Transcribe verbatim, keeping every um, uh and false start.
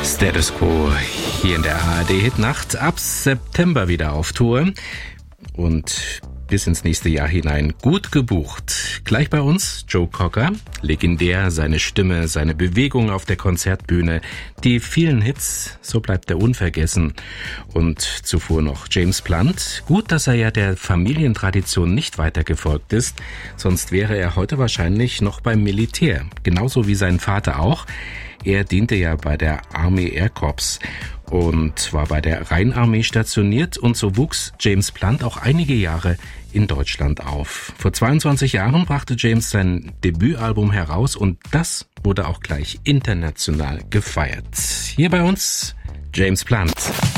Status Quo hier in der A R D-Hitnacht, ab September wieder auf Tour und bis ins nächste Jahr hinein gut gebucht. Gleich bei uns Joe Cocker, legendär, seine Stimme, seine Bewegung auf der Konzertbühne, die vielen Hits, so bleibt er unvergessen. Und zuvor noch James Blunt. Gut, dass er ja der Familientradition nicht weiter gefolgt ist, sonst wäre er heute wahrscheinlich noch beim Militär, genauso wie sein Vater auch. Er diente ja bei der Army Air Corps und war bei der Rheinarmee stationiert, und so wuchs James Blunt auch einige Jahre in Deutschland auf. Vor zweiundzwanzig Jahren brachte James sein Debütalbum heraus und das wurde auch gleich international gefeiert. Hier bei uns James Blunt.